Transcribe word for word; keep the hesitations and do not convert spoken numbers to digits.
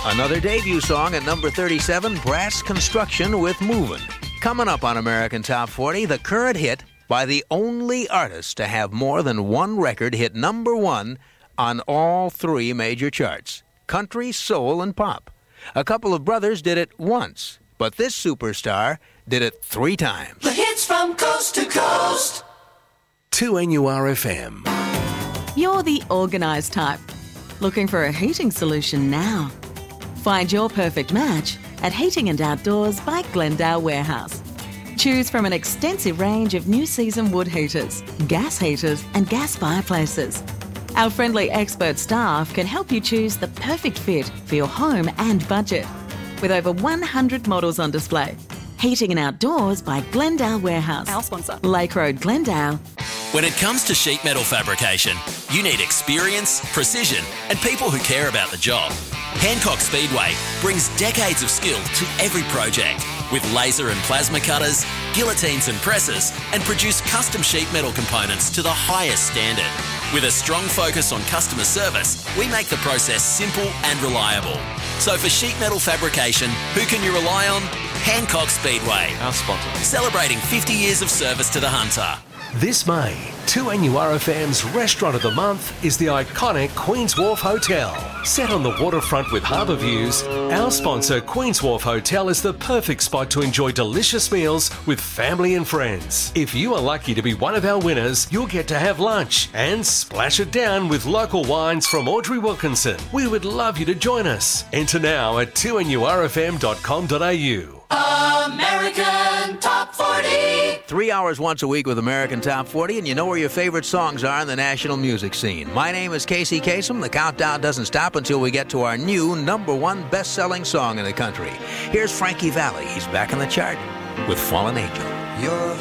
Another debut song at number thirty-seven, Brass Construction with Movin'. Coming up on American Top forty, the current hit by the only artist to have more than one record hit number one on all three major charts, country, soul, and pop. A couple of brothers did it once, but this superstar did it three times. The hits from coast to coast. two N U R F M. You're the organised type. Looking for a heating solution now? Find your perfect match at Heating and Outdoors by Glendale Warehouse. Choose from an extensive range of new season wood heaters, gas heaters and gas fireplaces. Our friendly expert staff can help you choose the perfect fit for your home and budget. With over one hundred models on display. Heating and Outdoors by Glendale Warehouse. Our sponsor. Lake Road, Glendale. When it comes to sheet metal fabrication, you need experience, precision, and people who care about the job. Hancock Speedway brings decades of skill to every project with laser and plasma cutters, guillotines and presses, and produce custom sheet metal components to the highest standard. With a strong focus on customer service, we make the process simple and reliable. So for sheet metal fabrication, who can you rely on? Hancock Speedway. Our sponsor. Celebrating fifty years of service to the Hunter. This May, two N U R F M's Restaurant of the Month is the iconic Queen's Wharf Hotel. Set on the waterfront with harbour views, our sponsor Queen's Wharf Hotel is the perfect spot to enjoy delicious meals with family and friends. If you are lucky to be one of our winners, you'll get to have lunch and splash it down with local wines from Audrey Wilkinson. We would love you to join us. Enter now at two N U R F M dot com dot a u. American Top forty. Three hours once a week with American Top forty, and you know where your favorite songs are in the national music scene. My name is Casey Kasem. The countdown doesn't stop until we get to our new number one best-selling song in the country. Here's Frankie Valli. He's back on the chart with Fallen Angel. Your